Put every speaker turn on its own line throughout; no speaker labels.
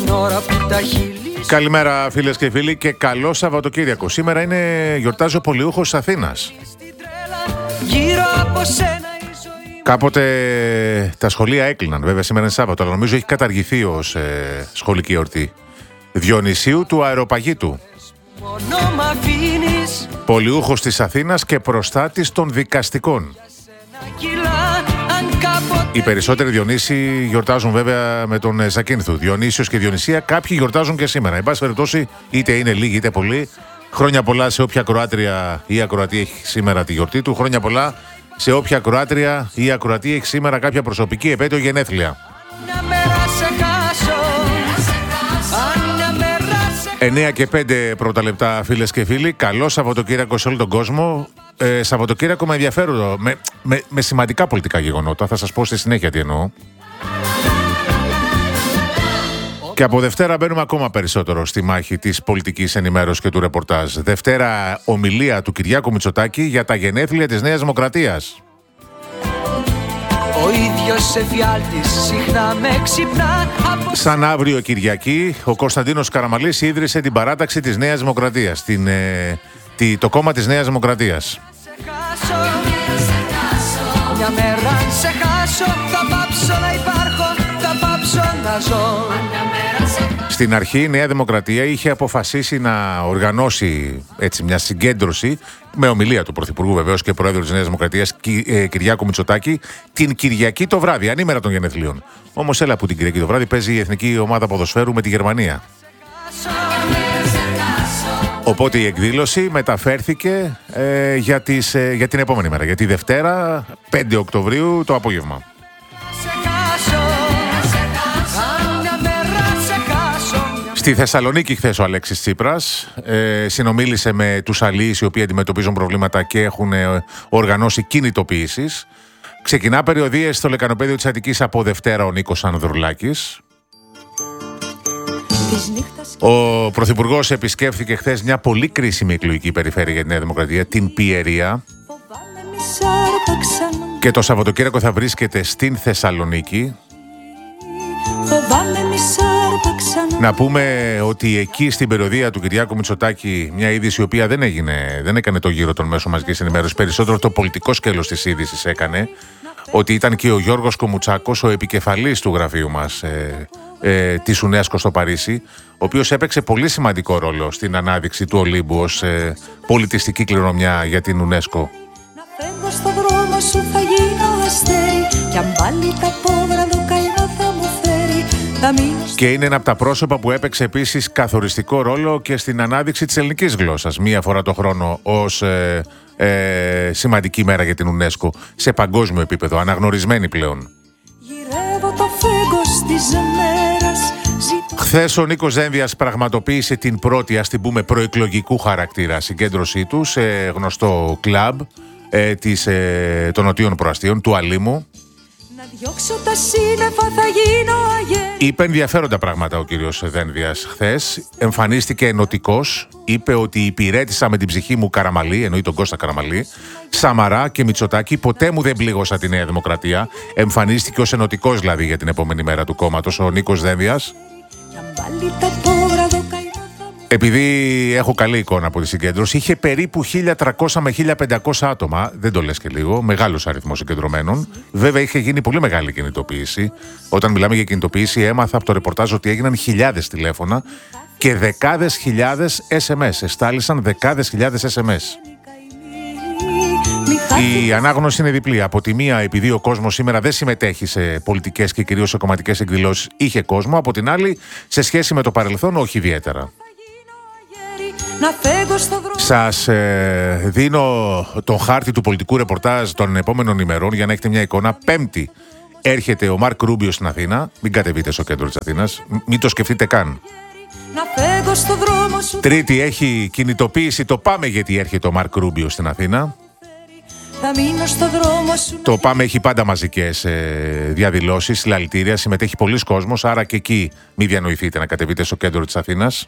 Καλημέρα φίλες και φίλοι και καλό Σαββατοκύριακο. Σήμερα γιορτάζει ο Πολιούχος Αθήνας. Κάποτε τα σχολεία έκλειναν, βέβαια σήμερα είναι Σάββατο, αλλά νομίζω έχει καταργηθεί ως σχολική εορτή. Διονυσίου του Αεροπαγήτου. Πολιούχος της Αθήνας και προστάτης των δικαστικών. Οι περισσότεροι Διονύσοι γιορτάζουν βέβαια με τον Ζακίνθου. Διονύσιος και Διονυσία, κάποιοι γιορτάζουν και σήμερα. Εν πάση περιπτώσει, είτε είναι λίγοι είτε πολλοί. Χρόνια πολλά σε όποια Κροάτρια ή ακροατή έχει σήμερα τη γιορτή του. Χρόνια πολλά σε όποια Κροάτρια ή ακροατή έχει σήμερα κάποια προσωπική επέτειο γενέθλια. 9 και 5 πρώτα λεπτά, φίλες και φίλοι. Καλό Σαββατοκύριακο σε όλο τον κόσμο. Σαββατοκύριακο με ενδιαφέρον, με σημαντικά πολιτικά γεγονότα. Θα σας πω στη συνέχεια τι εννοώ. Και από Δευτέρα μπαίνουμε ακόμα περισσότερο στη μάχη της πολιτικής ενημέρωσης και του ρεπορτάζ. Δευτέρα, ομιλία του Κυριάκου Μητσοτάκη για τα γενέθλια της Νέας Δημοκρατίας. Ο ίδιος εφιάλτης συχνά με ξυπνά. Σαν αύριο Κυριακή, ο Κωνσταντίνος Καραμανλής ίδρυσε την παράταξη της Νέας Δημοκρατίας, το κόμμα της Νέας Δημοκρατίας. Μια μέρα αν σε χάσω, θα πάψω να υπάρχω, θα πάψω να ζω. Στην αρχή η Νέα Δημοκρατία είχε αποφασίσει να οργανώσει έτσι μια συγκέντρωση με ομιλία του Πρωθυπουργού βεβαίως και Πρόεδρου της Νέας Δημοκρατίας Κυριάκου Μητσοτάκη την Κυριακή το βράδυ, ανήμερα των γενεθλίων. Όμως έλα που την Κυριακή το βράδυ παίζει η Εθνική Ομάδα Ποδοσφαίρου με τη Γερμανία. Οπότε η εκδήλωση μεταφέρθηκε για την επόμενη μέρα, για τη Δευτέρα 5 Οκτωβρίου το απόγευμα. Στη Θεσσαλονίκη χθες ο Αλέξης Τσίπρας συνομίλησε με τους αλλοίς οι οποίοι αντιμετωπίζουν προβλήματα και έχουν οργανώσει κινητοποιήσεις. Ξεκινά περιοδίες στο λεκανοπέδιο της Αττικής από Δευτέρα ο Νίκος Ανδρουλάκης. Ο Πρωθυπουργός επισκέφθηκε χθες μια πολύ κρίσιμη εκλογική περιφέρεια για τη Νέα Δημοκρατία, την Πιερία. Και το Σαββατοκύριακο θα βρίσκεται στην Θεσσαλονίκη. Να πούμε ότι εκεί στην περιοδία του Κυριάκου Μητσοτάκη, μια είδηση η οποία δεν έκανε το γύρο των μέσων μαζικής ενημέρωσης, περισσότερο το πολιτικό σκέλος της είδησης έκανε, ότι ήταν και ο Γιώργος Κομουτσάκος, ο επικεφαλής του γραφείου μας της UNESCO στο Παρίσι, ο οποίος έπαιξε πολύ σημαντικό ρόλο στην ανάδειξη του Ολύμπου ως πολιτιστική κληρονομιά για την UNESCO. Να φεύγω στο δρόμο σου θα γίνω αστέρι, κι αν πάλι τα πόδρα το καημό θα μου φέρει. Και είναι ένα από τα πρόσωπα που έπαιξε επίσης καθοριστικό ρόλο και στην ανάδειξη της ελληνικής γλώσσας μία φορά το χρόνο ως σημαντική μέρα για την UNESCO σε παγκόσμιο επίπεδο, αναγνωρισμένη πλέον. Χθες ο Νίκος Δένδιας πραγματοποίησε την πρώτη, ας την πούμε, προεκλογικού χαρακτήρα συγκέντρωσή του σε γνωστό κλαμπ των Νοτίων Προαστίων, του Αλήμου. Είπε ενδιαφέροντα πράγματα ο κύριος Δένδιας χθες. Εμφανίστηκε ενωτικός. Είπε ότι υπηρέτησα με την ψυχή μου Καραμανλή, εννοεί τον Κώστα Καραμανλή, Σαμαρά και Μητσοτάκη. Ποτέ μου δεν πλήγωσα τη Νέα Δημοκρατία. Εμφανίστηκε ως ενωτικός δηλαδή για την επόμενη μέρα του κόμματος ο Νίκος Δένδιας. Επειδή έχω καλή εικόνα από τη συγκέντρωση, είχε περίπου 1.300 με 1.500 άτομα, δεν το λες και λίγο, μεγάλος αριθμός συγκεντρωμένων. Βέβαια είχε γίνει πολύ μεγάλη κινητοποίηση. Όταν μιλάμε για κινητοποίηση, έμαθα από το ρεπορτάζ ότι έγιναν χιλιάδες τηλέφωνα και δεκάδες χιλιάδες SMS. Εστάλησαν δεκάδες χιλιάδες SMS. Η ανάγνωση είναι διπλή. Από τη μία, επειδή ο κόσμος σήμερα δεν συμμετέχει σε πολιτικές και κυρίως σε κομματικές εκδηλώσεις, είχε κόσμο. Από την άλλη, σε σχέση με το παρελθόν, όχι ιδιαίτερα. Σας δίνω τον χάρτη του πολιτικού ρεπορτάζ των επόμενων ημερών για να έχετε μια εικόνα. Πέμπτη έρχεται ο Μαρκ Ρούμπιο στην Αθήνα. Μην κατεβείτε στο κέντρο της Αθήνας. Μην το σκεφτείτε καν. Τρίτη έχει κινητοποίηση το Πάμε γιατί έρχεται ο Μαρκ Ρούμπιο στην Αθήνα. Το Πάμε έχει πάντα μαζικές διαδηλώσεις, συλλαλητήρια, συμμετέχει πολλής κόσμος, άρα και εκεί μην διανοηθείτε να κατεβείτε στο κέντρο της Αθήνας.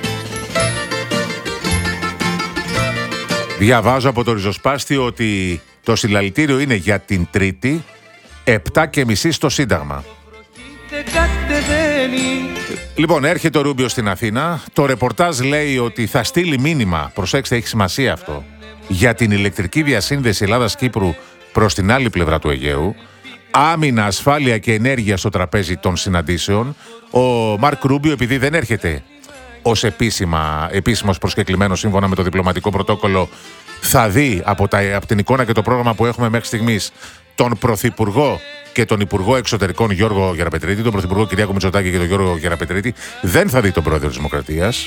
Διαβάζω από το ριζοσπάστη ότι Το συλλαλητήριο είναι για την Τρίτη, 7:30 στο Σύνταγμα. Λοιπόν, έρχεται ο Ρούμπιο στην Αθήνα. Το ρεπορτάζ λέει ότι θα στείλει μήνυμα, προσέξτε, έχει σημασία αυτό, για την ηλεκτρική διασύνδεση Ελλάδας-Κύπρου προς την άλλη πλευρά του Αιγαίου. Άμυνα, ασφάλεια και ενέργεια στο τραπέζι των συναντήσεων. Ο Μάρκ Ρούμπιο, επειδή δεν έρχεται ως επίσημος προσκεκλημένος σύμφωνα με το διπλωματικό πρωτόκολλο, θα δει από την εικόνα και το πρόγραμμα που έχουμε μέχρι στιγμής τον Πρωθυπουργό και τον Υπουργό Εξωτερικών Γιώργο Γεραπετρίτη, τον Πρωθυπουργό Κυριάκο Μητσοτάκη και τον Γιώργο Γεραπετρίτη. Δεν θα δει τον Πρόεδρο της Δημοκρατίας.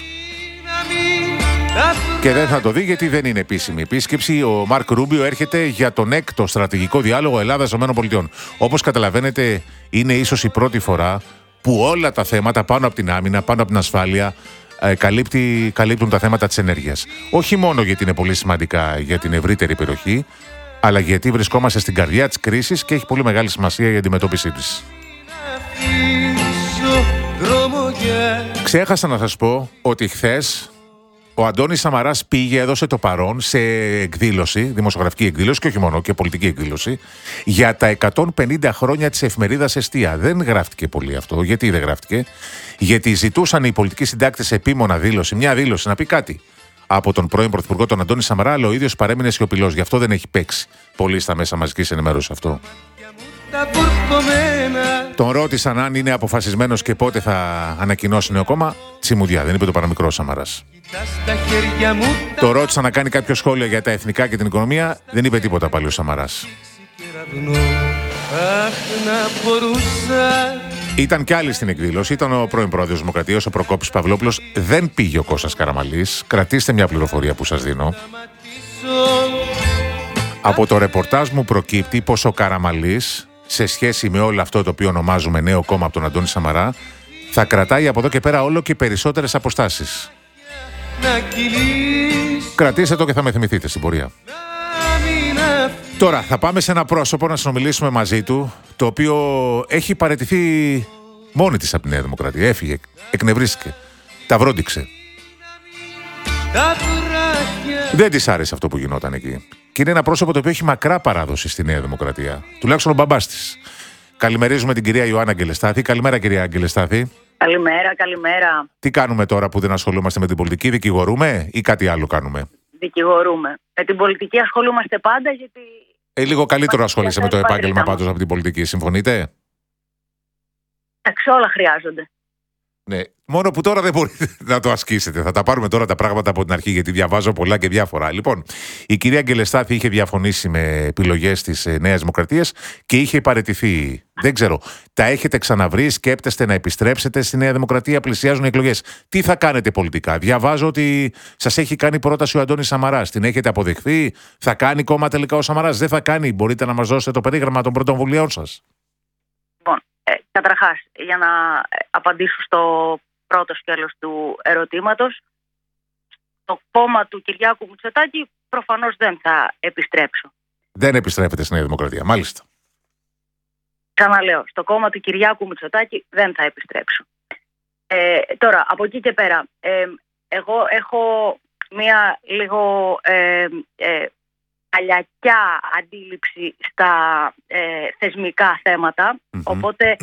Και δεν θα το δει γιατί δεν είναι επίσημη επίσκεψη. Ο Μάρκ Ρούμπιο έρχεται για τον έκτο στρατηγικό διάλογο Ελλάδα-ΗΠΑ. Όπως καταλαβαίνετε, είναι ίσως η πρώτη φορά που όλα τα θέματα πάνω από την άμυνα, πάνω από την ασφάλεια, καλύπτουν τα θέματα της ενέργειας. Όχι μόνο γιατί είναι πολύ σημαντικά για την ευρύτερη περιοχή, αλλά γιατί βρισκόμαστε στην καρδιά της κρίσης και έχει πολύ μεγάλη σημασία η αντιμετώπιση της. Ξέχασα να σας πω ότι χθες ο Αντώνης Σαμαράς έδωσε το παρόν σε εκδήλωση, δημοσιογραφική εκδήλωση και όχι μόνο, και πολιτική εκδήλωση, για τα 150 χρόνια της εφημερίδας Εστία. Δεν γράφτηκε πολύ αυτό. Γιατί δεν γράφτηκε? Γιατί ζητούσαν οι πολιτικοί συντάκτες επίμονα δήλωση, μια δήλωση να πει κάτι από τον πρώην Πρωθυπουργό τον Αντώνη Σαμαρά, αλλά ο ίδιος παρέμεινε σιωπηλός. Γι' αυτό δεν έχει παίξει πολύ στα μέσα μαζικής ενημέρωσης αυτό. Τον ρώτησαν αν είναι αποφασισμένος και πότε θα ανακοινώσει νέο κόμμα. Τσιμουδιά, δεν είπε το παραμικρό Σαμαράς. Το ρώτησαν να κάνει κάποιο σχόλιο για τα εθνικά και την οικονομία. Δεν είπε τίποτα πάλι ο Σαμαράς. Ήταν κι άλλοι στην εκδήλωση. Ήταν ο πρώην πρόεδρος της Δημοκρατίας, ο Προκόπης Παυλόπουλος. Δεν πήγε ο Κώστας Καραμαλής. Κρατήστε μια πληροφορία που σας δίνω. Από το ρεπορτάζ μου προκύπτει πως ο Καραμαλής, σε σχέση με όλο αυτό το οποίο ονομάζουμε νέο κόμμα από τον Αντώνη Σαμαρά, θα κρατάει από εδώ και πέρα όλο και περισσότερες αποστάσεις. Κρατήστε το και θα με θυμηθείτε στην πορεία. Τώρα θα πάμε σε ένα πρόσωπο να συνομιλήσουμε μαζί του, το οποίο έχει παραιτηθεί μόνη της από τη Νέα Δημοκρατία. Έφυγε, εκνευρίστηκε, τα βρόντιξε. Δεν της άρεσε αυτό που γινόταν εκεί. Και είναι ένα πρόσωπο το οποίο έχει μακρά παράδοση στη Νέα Δημοκρατία. Τουλάχιστον ο μπαμπάς της. Καλημερίζουμε την κυρία Ιωάννα Αγγελεστάθη. Καλημέρα, κυρία Αγγελεστάθη.
Καλημέρα, καλημέρα.
Τι κάνουμε τώρα που δεν ασχολούμαστε με την πολιτική, δικηγορούμε ή κάτι άλλο κάνουμε?
Δικηγορούμε. Με την πολιτική ασχολούμαστε πάντα γιατί.
Λίγο καλύτερο ασχολείσαι με το επάγγελμα πάντως από την πολιτική, συμφωνείτε?
Όλα χρειάζονται.
Ναι, μόνο που τώρα δεν μπορείτε να το ασκήσετε. Θα τα πάρουμε τώρα τα πράγματα από την αρχή, γιατί διαβάζω πολλά και διάφορα. Λοιπόν, η κυρία Αγγελεστάθη είχε διαφωνήσει με επιλογές της Νέας Δημοκρατίας και είχε παραιτηθεί. Δεν ξέρω, τα έχετε ξαναβρει, σκέπτεστε να επιστρέψετε στη Νέα Δημοκρατία, πλησιάζουν οι εκλογές. Τι θα κάνετε πολιτικά? Διαβάζω ότι σας έχει κάνει πρόταση ο Αντώνης Σαμαράς. Την έχετε αποδεχθεί? Θα κάνει κόμμα τελικά ο Σαμαράς? Δεν θα κάνει? Μπορείτε να μας δώσετε το περίγραμμα των πρωτοβουλίων σας?
Καταρχάς, για να απαντήσω στο πρώτο σκέλος του ερωτήματος, το κόμμα του Κυριάκου Μητσοτάκη προφανώς δεν θα επιστρέψω.
Δεν επιστρέφετε στη Νέα Δημοκρατία, μάλιστα.
Ξαναλέω, στο κόμμα του Κυριάκου Μητσοτάκη δεν θα επιστρέψω. Τώρα, από εκεί και πέρα, εγώ έχω μία λίγο παλιακιά αντίληψη στα θεσμικά θέματα, οπότε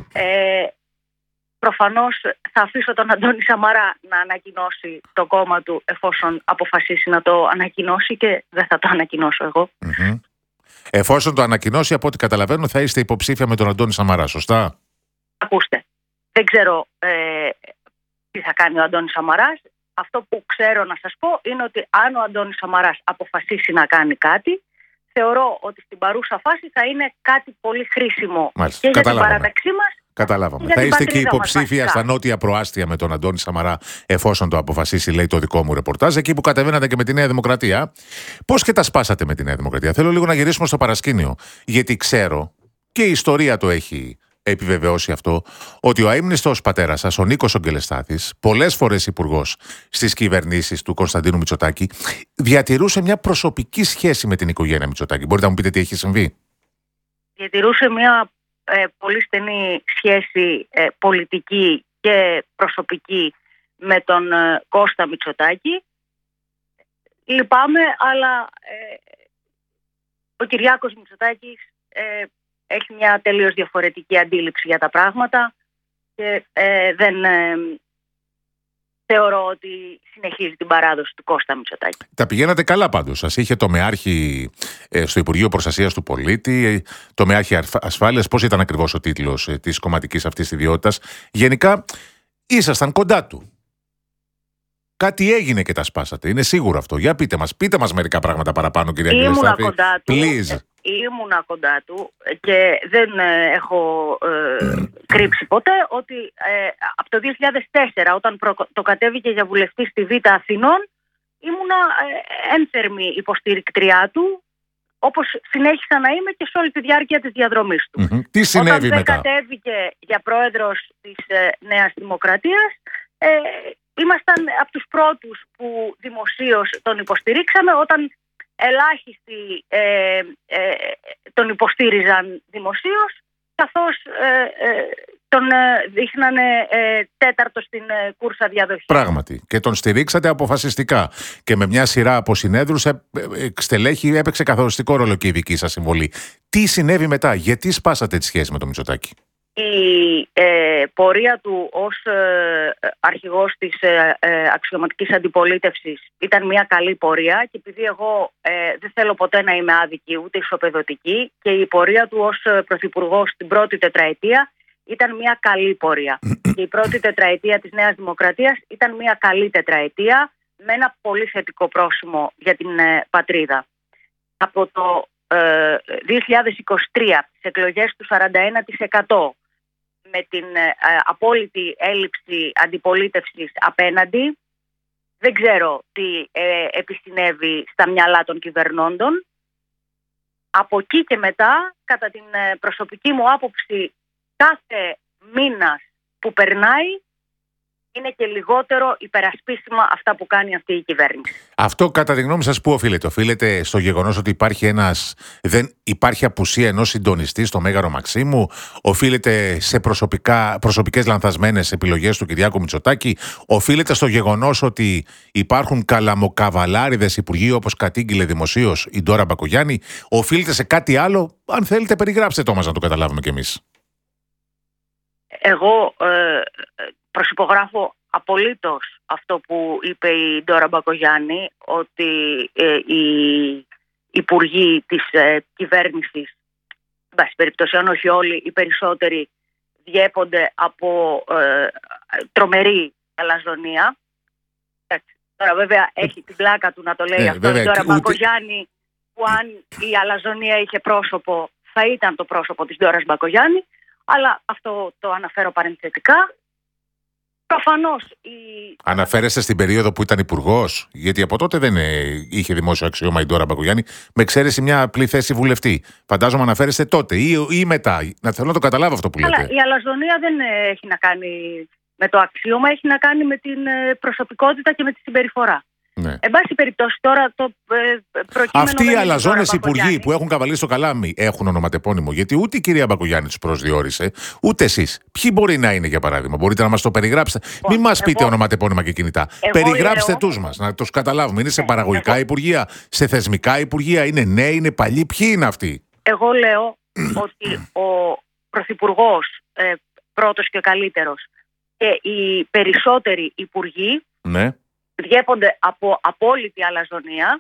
προφανώς θα αφήσω τον Αντώνη Σαμαρά να ανακοινώσει το κόμμα του εφόσον αποφασίσει να το ανακοινώσει και δεν θα το ανακοινώσω εγώ.
Εφόσον το ανακοινώσει, από ό,τι καταλαβαίνω, θα είστε υποψήφια με τον Αντώνη Σαμαρά, σωστά?
Ακούστε, δεν ξέρω τι θα κάνει ο Αντώνης Σαμαράς. Αυτό που ξέρω να σας πω είναι ότι αν ο Αντώνης Σαμαράς αποφασίσει να κάνει κάτι, θεωρώ ότι στην παρούσα φάση θα είναι κάτι πολύ χρήσιμο.
Μάλιστα.
Και για την παράταξή μας.
Καταλάβαμε. Θα είστε και υποψήφια στα νότια προάστια με τον Αντώνη Σαμαρά, εφόσον το αποφασίσει, λέει το δικό μου ρεπορτάζ, εκεί που κατεβαίνατε και με τη Νέα Δημοκρατία. Πώς και τα σπάσατε με τη Νέα Δημοκρατία? Θέλω λίγο να γυρίσουμε στο παρασκήνιο. Γιατί ξέρω, και η ιστορία το έχει επιβεβαιώσει αυτό, ότι ο αείμνηστος πατέρας σας, ο Νίκος Αγγελεστάθης, πολλές φορές υπουργός στις κυβερνήσεις του Κωνσταντίνου Μητσοτάκη, διατηρούσε μια προσωπική σχέση με την οικογένεια Μητσοτάκη. Μπορείτε να μου πείτε τι έχει συμβεί?
Διατηρούσε μια πολύ στενή σχέση πολιτική και προσωπική με τον Κώστα Μητσοτάκη. Λυπάμαι, αλλά Ο Κυριάκος Μητσοτάκης έχει μια τελείως διαφορετική αντίληψη για τα πράγματα και δεν θεωρώ ότι συνεχίζει την παράδοση του Κώστα Μητσοτάκη.
Τα πηγαίνατε καλά πάντως. Σας είχε τομεάρχη στο Υπουργείο Προστασίας του Πολίτη, τομεάρχη Ασφάλειας. Πώς ήταν ακριβώς ο τίτλος της κομματικής αυτής ιδιότητας? Γενικά ήσασταν κοντά του. Κάτι έγινε και τα σπάσατε. Είναι σίγουρο αυτό. Για πείτε μας μερικά πράγματα παραπάνω, κυρία Αγγελιστάφη.
Ήμουνα κοντά του και δεν έχω κρύψει ποτέ ότι από το 2004, όταν το κατέβηκε για βουλευτή στη Β' Αθηνών, ήμουνα ένθερμη υποστηρικτριά του, όπως συνέχισα να είμαι και σε όλη τη διάρκεια της διαδρομής του.
Mm-hmm. Τι συνέβη μετά?
Όταν κατέβηκε για πρόεδρος της Νέας Δημοκρατίας, ήμασταν από τους πρώτους που δημοσίως τον υποστηρίξαμε, όταν ελάχιστοι τον υποστήριζαν δημοσίως, καθώς τον δείχνανε τέταρτο στην κούρσα διαδοχής.
Πράγματι. Και τον στηρίξατε αποφασιστικά. Και με μια σειρά από συνέδρους στελέχη έπαιξε καθοριστικό ρόλο και η δική σας συμβολή. Τι συνέβη μετά? Γιατί σπάσατε τη σχέση με τον Μητσοτάκη?
Η πορεία του ως αρχηγός της αξιωματικής αντιπολίτευσης ήταν μια καλή πορεία, και επειδή εγώ δεν θέλω ποτέ να είμαι άδικη ούτε ισοπεδωτική, και η πορεία του ως πρωθυπουργός στην πρώτη τετραετία ήταν μια καλή πορεία. Και η πρώτη τετραετία της Νέας Δημοκρατίας ήταν μια καλή τετραετία με ένα πολύ θετικό πρόσημο για την πατρίδα. Από το 2023, τις εκλογές του 41%, με την απόλυτη έλλειψη αντιπολίτευσης απέναντι, δεν ξέρω τι επισυνέβη στα μυαλά των κυβερνώντων. Από εκεί και μετά, κατά την προσωπική μου άποψη, κάθε μήνας που περνάει είναι και λιγότερο υπερασπίσιμα αυτά που κάνει αυτή η κυβέρνηση. Αυτό, κατά τη γνώμη σας, πού οφείλεται? Οφείλεται στο γεγονός ότι δεν υπάρχει απουσία ενός συντονιστή στο Μέγαρο Μαξίμου? Οφείλεται σε προσωπικές λανθασμένες επιλογές του Κυριάκου Μητσοτάκη? Οφείλεται στο γεγονός ότι υπάρχουν καλαμοκαβαλάριδες υπουργοί, όπως κατήγγειλε δημοσίως η Ντόρα Μπακογιάννη? Οφείλεται σε κάτι άλλο? Αν θέλετε, περιγράψτε το μας να το καταλάβουμε κι εμείς. Εγώ προσυπογράφω απολύτως αυτό που είπε η Ντόρα Μπακογιάννη, ότι οι υπουργοί της κυβέρνησης, εν πάση περιπτώσει, αν όχι όλοι, οι περισσότεροι, διέπονται από τρομερή αλαζονία. Τώρα βέβαια έχει την πλάκα του να το λέει αυτό η Ντόρα Μπακογιάννη, που αν η αλαζονία είχε πρόσωπο θα ήταν το πρόσωπο της Ντόρας Μπακογιάννη, αλλά αυτό το αναφέρω παρενθετικά. Προφανώς.
Αναφέρεστε στην περίοδο που ήταν υπουργός? Γιατί από τότε δεν είχε δημόσιο αξίωμα η Ντόρα Μπακογιάννη, με εξαίρεση μια απλή θέση βουλευτή. Φαντάζομαι αναφέρεστε τότε ή μετά. Θέλω να το καταλάβω αυτό που λέτε.
Αλλά η αλαζονία δεν έχει να κάνει με το αξίωμα, έχει να κάνει με την προσωπικότητα και με τη συμπεριφορά.
Ναι.
Εν πάση περιπτώσει, τώρα το προκείμενο.
Αυτοί οι αλαζόνες υπουργοί που έχουν καβαλήσει στο καλάμι έχουν ονοματεπώνυμο? Γιατί ούτε η κυρία Μπακογιάννη τους προσδιορίσε, ούτε εσείς. Ποιοι μπορεί να είναι, για παράδειγμα? Μπορείτε να μας το περιγράψετε? Μην μας πείτε ονοματεπώνυμα και κινητά. Περιγράψτε τους μας, να τους καταλάβουμε. Είναι σε παραγωγικά υπουργεία, σε θεσμικά υπουργεία, είναι νέοι, είναι παλιοί? Ποιοι είναι αυτοί?
Εγώ λέω ότι ο πρωθυπουργός, πρώτος και καλύτερος, και οι περισσότεροι υπουργοί,
ναι,
διέπονται από απόλυτη αλαζονία,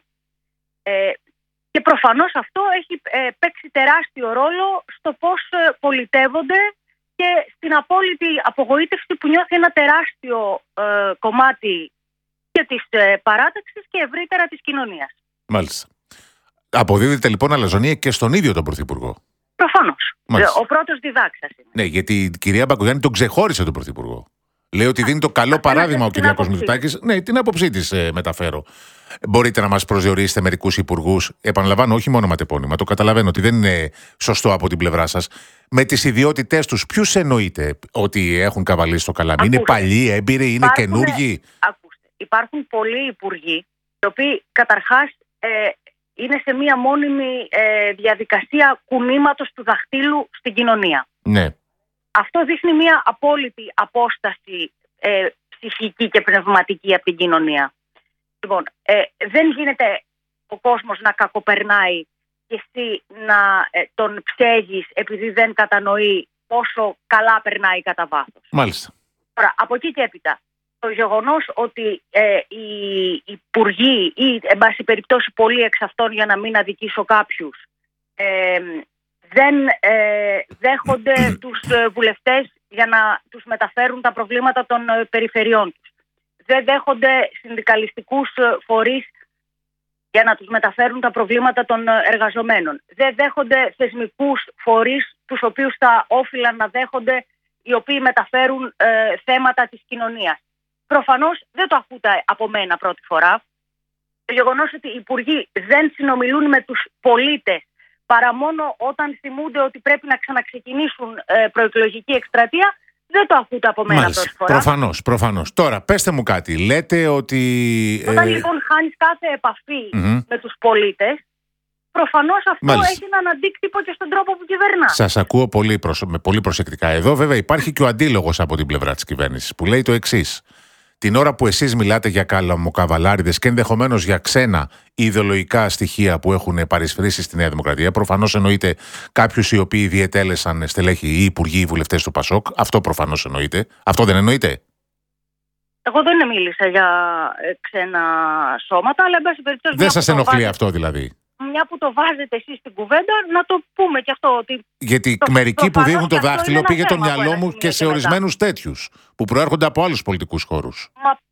και προφανώς αυτό έχει παίξει τεράστιο ρόλο στο πώς πολιτεύονται και στην απόλυτη απογοήτευση που νιώθει ένα τεράστιο κομμάτι και της παράταξης και ευρύτερα της κοινωνίας.
Μάλιστα. Αποδίδεται λοιπόν αλαζονία και στον ίδιο τον Πρωθυπουργό?
Προφανώς. Ο πρώτος διδάξας είναι.
Ναι, γιατί η κυρία Μπακογιάννη τον ξεχώρισε τον Πρωθυπουργό. Λέει ότι δίνει το καλό παράδειγμα ο Κυριάκος Μητσοτάκης. Ναι, την άποψή της μεταφέρω. Μπορείτε να μας προσδιορίσετε μερικούς υπουργούς? Επαναλαμβάνω, όχι μόνο ματεπώνυμα. Το καταλαβαίνω ότι δεν είναι σωστό από την πλευρά σας. Με τις ιδιότητές τους, ποιους εννοείτε ότι έχουν καβαλήσει στο καλάμι? Είναι παλιοί, έμπειροι, είναι καινούργοι?
Ακούστε, υπάρχουν πολλοί υπουργοί, οι οποίοι καταρχάς είναι σε μία μόνιμη διαδικασία κουνήματος του δαχτύλου στην κοινωνία.
Ναι.
Αυτό δείχνει μια απόλυτη απόσταση ψυχική και πνευματική από την κοινωνία. Λοιπόν, δεν γίνεται ο κόσμος να κακοπερνάει και εσύ να τον ψέγεις επειδή δεν κατανοεί πόσο καλά περνάει κατά βάθος.
Μάλιστα.
Τώρα, από εκεί και έπειτα, το γεγονός ότι οι υπουργοί ή, εν πάση περιπτώσει, πολλοί εξ αυτών, για να μην αδικήσω κάποιους, δεν δέχονται τους βουλευτές για να τους μεταφέρουν τα προβλήματα των περιφερειών τους. Δεν δέχονται συνδικαλιστικούς φορείς για να τους μεταφέρουν τα προβλήματα των εργαζομένων. Δεν δέχονται θεσμικούς φορείς τους οποίους θα όφυλαν να δέχονται, οι οποίοι μεταφέρουν θέματα της κοινωνίας. Προφανώς δεν το ακούτε από μένα πρώτη φορά. Το γεγονός ότι οι υπουργοί δεν συνομιλούν με τους πολίτες παρά μόνο όταν θυμούνται ότι πρέπει να ξαναξεκινήσουν προεκλογική εκστρατεία, δεν το ακούτε από μένα πρώτη φορά.
Προφανώς. Τώρα, πέστε μου κάτι. Λέτε ότι...
Όταν λοιπόν χάνεις κάθε επαφή με τους πολίτες, προφανώς αυτό έχει έναν αντίκτυπο και στον τρόπο που κυβερνά.
Σας ακούω πολύ προσεκτικά. Εδώ βέβαια υπάρχει και ο αντίλογος από την πλευρά της κυβέρνησης που λέει το εξής. Την ώρα που εσείς μιλάτε για καλαμοκαβαλάριδες και ενδεχομένως για ξένα ιδεολογικά στοιχεία που έχουν παρισφρήσει στη Νέα Δημοκρατία, προφανώς εννοείται κάποιους οι οποίοι διετέλεσαν στελέχη ή υπουργοί ή βουλευτές του ΠΑΣΟΚ. Αυτό προφανώς εννοείται. Αυτό δεν εννοείται?
Εγώ δεν μίλησα για ξένα σώματα, αλλά εν πάση περιπτώσει.
Δεν σας ενοχλεί αυτό δηλαδή?
Μια που το βάζετε εσείς στην κουβέντα, να το πούμε και αυτό. Ότι
γιατί μερικοί που δείχνουν το δάχτυλο, πήγε το μυαλό μου και σε ορισμένους τέτοιους που προέρχονται από άλλους πολιτικούς χώρους.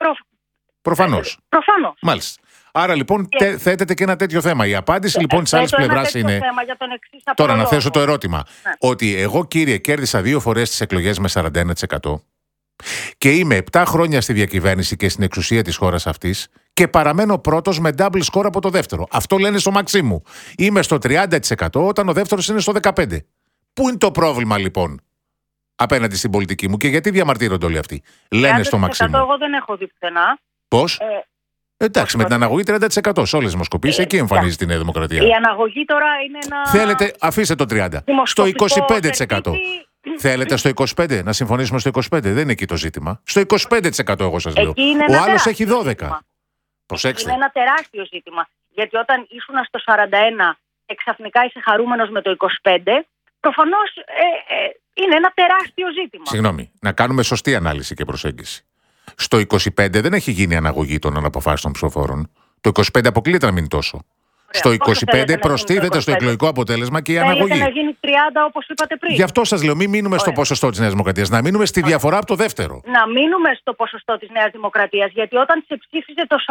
Προφανώς. Μάλιστα. Άρα λοιπόν θέτεται και ένα τέτοιο θέμα. Η απάντηση λοιπόν της άλλης πλευράς είναι. Τώρα να θέσω το ερώτημα. Ότι εγώ, κύριε, κέρδισα 2 φορές τις εκλογές με 41%. Και είμαι 7 χρόνια στη διακυβέρνηση και στην εξουσία της χώρας αυτής και παραμένω πρώτος με double score από το δεύτερο. Αυτό λένε στο Μαξίμου. Είμαι στο 30% όταν ο δεύτερος είναι στο 15%. Πού είναι το πρόβλημα λοιπόν απέναντι στην πολιτική μου και γιατί διαμαρτύρονται όλοι αυτοί? Λένε στο Μαξίμου.
Εγώ δεν έχω δει πουθενά.
Πώς? Εντάξει, με την αναγωγή 30% σε όλες τις δημοσκοπήσεις, εκεί εμφανίζεται η Νέα Δημοκρατία.
Η αναγωγή τώρα είναι ένα.
Θέλετε, αφήστε το 30%. Στο 25%. Θέλετε στο 25%, να συμφωνήσουμε στο 25%. Δεν είναι εκεί το ζήτημα. Στο 25% εγώ σας λέω. Ο άλλος έχει 12%. Προσέξτε.
Είναι ένα τεράστιο ζήτημα. Γιατί όταν ήσουν στο 41% και ξαφνικά είσαι χαρούμενος με το 25%, προφανώς είναι ένα τεράστιο ζήτημα.
Συγγνώμη, να κάνουμε σωστή ανάλυση και προσέγγιση. Στο 25% δεν έχει γίνει αναγωγή των αναποφάσεων ψηφοφόρων. Το 25% αποκλείεται να μείνει τόσο. Στο 25% προστίθεται στο εκλογικό αποτέλεσμα και η αναγωγή.
Θέλετε να γίνει 30% όπως είπατε πριν.
Γι' αυτό σας λέω, μην μείνουμε στο ποσοστό της Νέας Δημοκρατίας, να μείνουμε στη διαφορά από το δεύτερο.
Να μείνουμε στο ποσοστό της Νέας Δημοκρατίας, γιατί όταν σε ψήφιζε το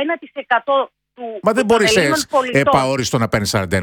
41% του.
Μα δεν μπορείς επαόριστο να παίρνεις 41%.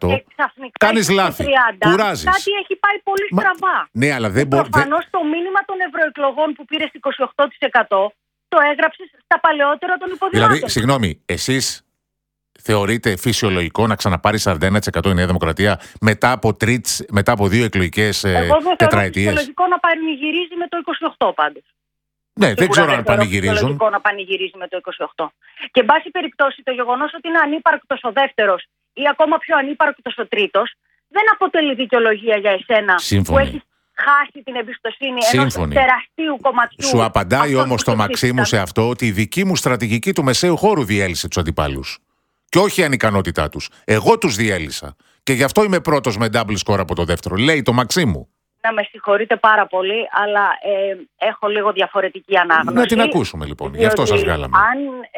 Κάνεις λάθη. Κουράζεις.
Κάτι έχει πάει πολύ στραβά.
Ναι, αλλά δεν μπορεί.
Προφανώς το μήνυμα των ευρωεκλογών που πήρες 28% το έγραψες στα παλαιότερα των υποδημάτων.
Δηλαδή, συγγνώμη, εσείς θεωρείτε φυσιολογικό να ξαναπάρει 41% η Νέα Δημοκρατία μετά από 2 εκλογικές τετραετίες?
Εγώ δεν θεωρώ φυσιολογικό να πανηγυρίζει με το 28% πάντως.
Ναι, δεν ξέρω αν πανηγυρίζουν.
Είναι φυσιολογικό να πανηγυρίζει με το 28%. Και εν πάση περιπτώσει το γεγονός ότι είναι ανύπαρκτος ο δεύτερος ή ακόμα πιο ανύπαρκτος ο τρίτος δεν αποτελεί δικαιολογία για εσένα.
Σύμφωνη.
Που έχεις χάσει την εμπιστοσύνη ενός τεραστίου κομματιού.
Σου απαντάει όμως το Μαξίμου σε αυτό ότι η δική μου στρατηγική του μεσαίου χώρου διέλυσε τους αντιπάλους. Και όχι η ανικανότητά τους. Εγώ τους διέλυσα. Και γι' αυτό είμαι πρώτος με double score από το δεύτερο. Λέει το Μαξίμου.
Να με συγχωρείτε πάρα πολύ, αλλά έχω λίγο διαφορετική ανάγνωση.
Να την ακούσουμε λοιπόν. Γι' αυτό σας βγάλαμε.
Αν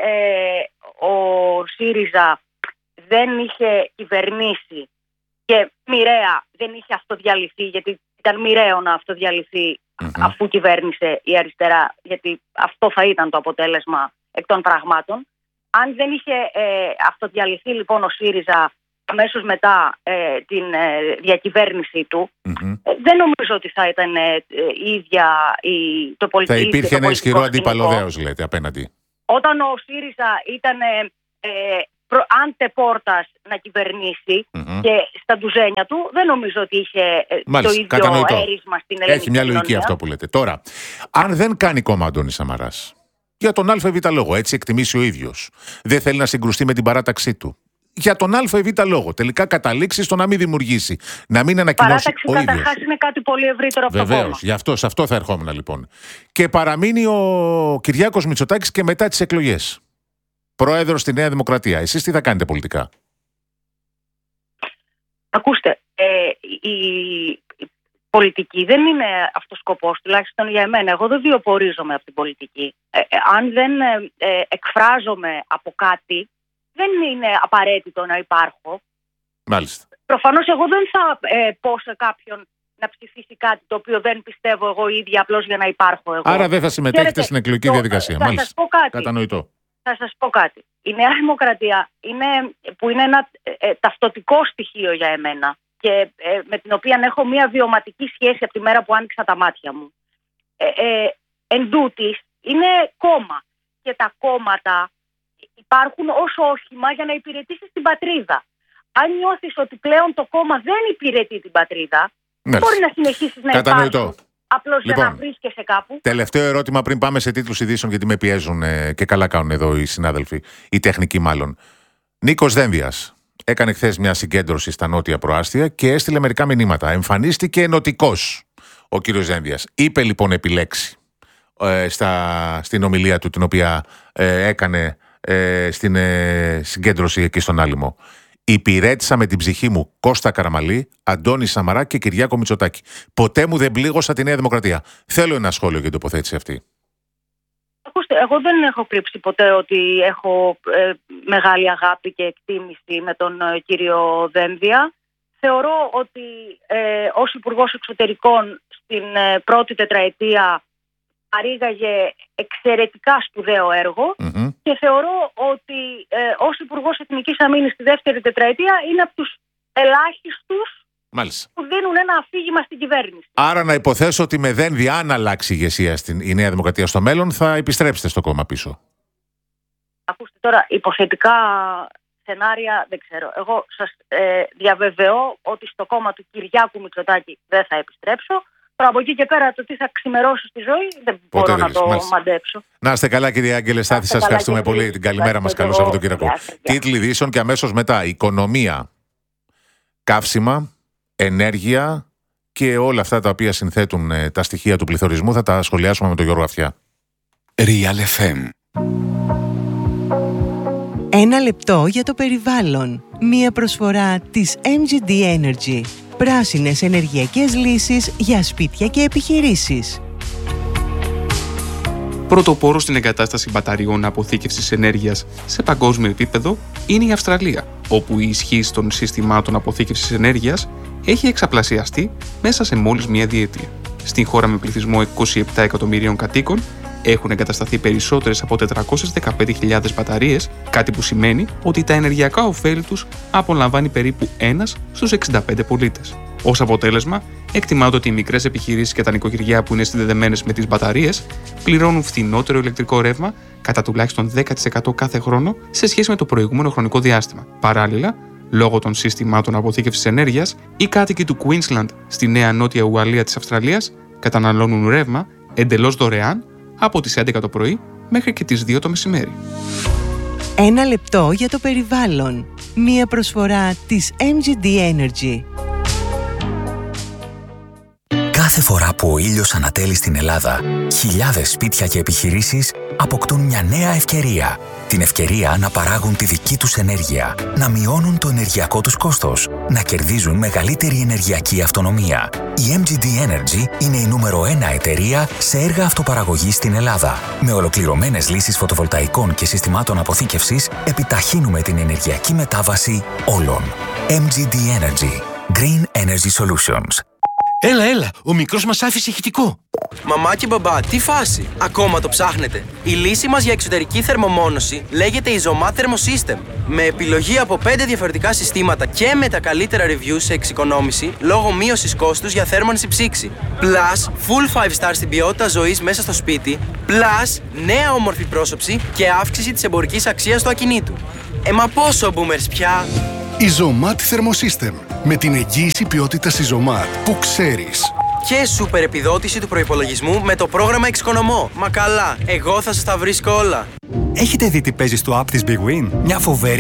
ο ΣΥΡΙΖΑ δεν είχε κυβερνήσει και μοιραία δεν είχε αυτοδιαλυθεί, γιατί ήταν μοιραίο να αυτοδιαλυθεί αφού κυβέρνησε η αριστερά, γιατί αυτό θα ήταν το αποτέλεσμα εκ των πραγμάτων. Αν δεν είχε αυτοδιαλυθεί λοιπόν ο ΣΥΡΙΖΑ αμέσως μετά την διακυβέρνησή του, δεν νομίζω ότι θα ήταν η ίδια το πολιτικό.
Θα υπήρχε ένα ισχυρό αντίπαλο λέτε, απέναντι.
Όταν ο ΣΥΡΙΖΑ ήταν αντεπόρτας να κυβερνήσει και στα ντουζένια του, δεν νομίζω ότι είχε το ίδιο έρισμα στην ελληνική.
Έχει μια λογική αυτό που λέτε. Τώρα, αν δεν κάνει κόμμα Αντώνης Σαμαράς, για τον ΑΒ λόγο, έτσι εκτιμήσει ο ίδιος, δεν θέλει να συγκρουστεί με την παράταξή του, για τον ΑΒ λόγο, τελικά καταλήξει στο να μην δημιουργήσει, να μην ανακοινώσει ο ίδιος.
Καταρχάς είναι κάτι πολύ ευρύτερο από το κόμμα.
Βεβαίως, γι' αυτό, σε αυτό θα ερχόμουν λοιπόν. Και παραμείνει ο Κυριάκος Μητσοτάκης και μετά τις εκλογές πρόεδρος στη Νέα Δημοκρατία. Εσείς τι θα κάνετε πολιτικά?
Ακούστε, η πολιτική δεν είναι αυτός ο σκοπός, τουλάχιστον για εμένα. Εγώ δεν βιοπορίζομαι από την πολιτική. Αν δεν εκφράζομαι από κάτι, δεν είναι απαραίτητο να υπάρχω.
Μάλιστα.
Προφανώς εγώ δεν θα πω σε κάποιον να ψηφίσει κάτι το οποίο δεν πιστεύω εγώ ίδια απλώς για να υπάρχω εγώ.
Άρα δεν θα συμμετέχετε στην εκλογική διαδικασία.
Θα σας πω κάτι.
Κατανοητό.
Θα σας πω κάτι. Η Νέα Δημοκρατία που είναι ένα ταυτοτικό στοιχείο για εμένα και με την οποία έχω μια βιωματική σχέση από τη μέρα που άνοιξα τα μάτια μου. Εν τούτης, είναι κόμμα. Και τα κόμματα υπάρχουν ως όχημα για να υπηρετήσεις την πατρίδα. Αν νιώθεις ότι πλέον το κόμμα δεν υπηρετεί την πατρίδα, δεν μπορεί να συνεχίσεις να υπάρχει απλώς για να βρίσκεσαι κάπου.
Τελευταίο ερώτημα πριν πάμε σε τίτλους ειδήσεων, γιατί με πιέζουν και καλά κάνουν εδώ οι συνάδελφοι, οι τεχνικοί μάλλον. Νίκος Δένδιας έκανε χθες μια συγκέντρωση στα νότια προάστια και έστειλε μερικά μηνύματα. Εμφανίστηκε ενωτικός ο κύριος Δένδιας. Είπε λοιπόν επιλέξει στην ομιλία του, την οποία έκανε στην συγκέντρωση εκεί στον Άλυμο. Υπηρέτησα με την ψυχή μου Κώστα Καραμαλή, Αντώνη Σαμαρά και Κυριάκο Μητσοτάκη. Ποτέ μου δεν πλήγωσα τη Νέα Δημοκρατία. Θέλω ένα σχόλιο για την τοποθέτηση αυτή.
Ακούστε, εγώ δεν έχω κρύψει ποτέ ότι έχω μεγάλη αγάπη και εκτίμηση με τον κύριο Δένδια. Θεωρώ ότι ως Υπουργός Εξωτερικών στην πρώτη τετραετία παρήγαγε εξαιρετικά σπουδαίο έργο και θεωρώ ότι ως Υπουργός Εθνικής Αμήνης στη δεύτερη τετραετία είναι από τους ελάχιστους που δίνουν ένα αφήγημα στην κυβέρνηση.
Άρα να υποθέσω ότι με Δένδια, αν αλλάξει η ηγεσία η Νέα Δημοκρατία στο μέλλον, θα επιστρέψετε στο κόμμα πίσω.
Ακούστε τώρα, υποθετικά σενάρια δεν ξέρω. Εγώ σας διαβεβαιώ ότι στο κόμμα του Κυριάκου Μητσοτάκη δεν θα επιστρέψω. Τώρα από εκεί και πέρα το τι θα ξημερώσω στη ζωή δεν μπορώ να το μαντέψω.
Να είστε καλά, κύριε Άγγελε Στάθη, σας ευχαριστούμε πολύ. Την καλημέρα μας, καλό Σαββατοκύριακο. Τίτλοι ειδήσεων και αμέσως μετά. Οικονομία, καύσιμα, ενέργεια και όλα αυτά τα οποία συνθέτουν τα στοιχεία του πληθωρισμού θα τα σχολιάσουμε με τον Γιώργο Αυτιά.
Real FM.
Ένα λεπτό για το περιβάλλον. Μία προσφορά της MGD Energy. Πράσινες ενεργειακές λύσεις για σπίτια και επιχειρήσεις.
Πρωτοπόρο στην εγκατάσταση μπαταριών αποθήκευσης ενέργειας σε παγκόσμιο επίπεδο είναι η Αυστραλία, όπου η ισχύς των συστημάτων αποθήκευσης ενέργειας έχει εξαπλασιαστεί μέσα σε μόλις μία διετία. Στην χώρα με πληθυσμό 27 εκατομμυρίων κατοίκων έχουν εγκατασταθεί περισσότερες από 415.000 μπαταρίες, κάτι που σημαίνει ότι τα ενεργειακά ωφέλη τους απολαμβάνει περίπου 1 στους 65 πολίτες. Ως αποτέλεσμα, εκτιμάται ότι οι μικρές επιχειρήσεις και τα νοικοκυριά που είναι συνδεδεμένες με τις μπαταρίες πληρώνουν φθηνότερο ηλεκτρικό ρεύμα κατά τουλάχιστον 10% κάθε χρόνο σε σχέση με το προηγούμενο χρονικό διάστημα. Παράλληλα, λόγω των συστημάτων αποθήκευσης ενέργειας, οι κάτοικοι του Queensland στη Νέα Νότια Ουαλία της Αυστραλίας καταναλώνουν ρεύμα εντελώς δωρεάν από τις 11 το πρωί μέχρι και τις 2 το μεσημέρι.
Ένα λεπτό για το περιβάλλον. Μία προσφορά της MGD Energy.
Κάθε φορά που ο ήλιος ανατέλει στην Ελλάδα, χιλιάδες σπίτια και επιχειρήσεις αποκτούν μια νέα ευκαιρία. Την ευκαιρία να παράγουν τη δική τους ενέργεια, να μειώνουν το ενεργειακό τους κόστος, να κερδίζουν μεγαλύτερη ενεργειακή αυτονομία. Η MGD Energy είναι η νούμερο 1 εταιρεία σε έργα αυτοπαραγωγής στην Ελλάδα. Με ολοκληρωμένες λύσεις φωτοβολταϊκών και συστημάτων αποθήκευσης, επιταχύνουμε την ενεργειακή μετάβαση όλων. MGD Energy. Green Energy Solutions.
Έλα, ο μικρός μας άφησε ηχητικό.
Μαμά και μπαμπά, τι φάση, ακόμα το ψάχνετε? Η λύση μας για εξωτερική θερμομόνωση λέγεται Isomat Thermosystem. Με επιλογή από 5 διαφορετικά συστήματα και με τα καλύτερα reviews σε εξοικονόμηση λόγω μείωσης κόστους για θέρμανση ψήξη. Plus, full 5 star στην ποιότητα ζωής μέσα στο σπίτι. Plus, νέα όμορφη πρόσωψη και αύξηση της εμπορικής αξίας του ακινήτου. Μα πόσο boomers πια!
Isomat Thermosystem. Με την εγγύηση ποιότητας Isomat που ξέρεις.
Και σούπερ επιδότηση του προϋπολογισμού με το πρόγραμμα Εξοικονομώ. Μα καλά, εγώ θα σας τα βρίσκω όλα.
Έχετε δει τι παίζει στο app της Big Win? Μια φοβερή